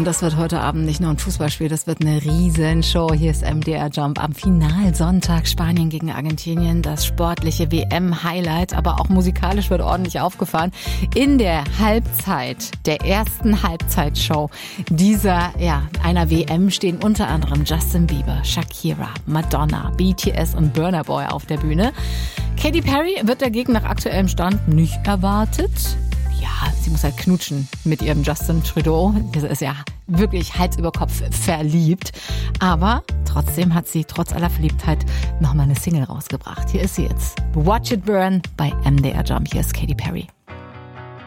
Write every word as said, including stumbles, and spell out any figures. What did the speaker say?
Und das wird heute Abend nicht nur ein Fußballspiel, das wird eine Riesenshow. Hier ist M D R Jump am Finalsonntag Spanien gegen Argentinien. Das sportliche W M-Highlight, aber auch musikalisch wird ordentlich aufgefahren. In der Halbzeit, der ersten Halbzeitshow dieser, ja, einer W M stehen unter anderem Justin Bieber, Shakira, Madonna, B T S und Burna Boy auf der Bühne. Katy Perry wird dagegen nach aktuellem Stand nicht erwartet. Ja, sie muss halt knutschen mit ihrem Justin Trudeau. Der ist ja wirklich Hals über Kopf verliebt. Aber trotzdem hat sie trotz aller Verliebtheit nochmal eine Single rausgebracht. Hier ist sie jetzt. Watch It Burn bei M D R Jump. Hier ist Katy Perry.